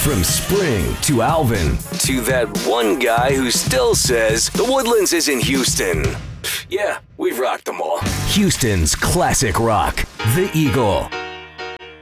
From Spring to Alvin to that one guy who still says the Woodlands is in Houston. Yeah, we've rocked them all. Houston's classic rock, The Eagle.